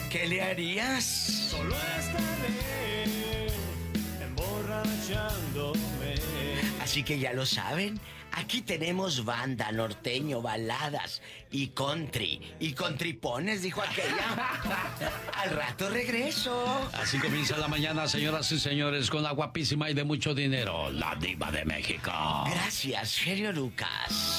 ¿Qué le harías? Solo estaré emborrachándome. Así que ya lo saben, aquí tenemos banda, norteño, baladas y country. Y con tripones, dijo aquella. Al rato regreso. Así comienza la mañana, señoras y señores, con la guapísima y de mucho dinero, la diva de México. Gracias, genio Lucas.